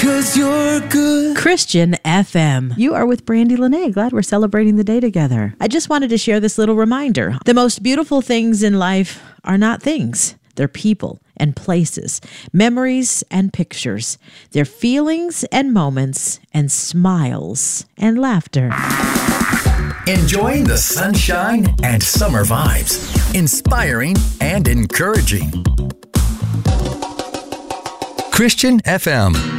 'cause you're good. Christian FM. You are with Brandy Lene. Glad we're celebrating the day together. I just wanted to share this little reminder. The most beautiful things in life are not things. They're people and places, memories and pictures. They're feelings and moments and smiles and laughter. Enjoying the sunshine and summer vibes. Inspiring and encouraging. Christian FM.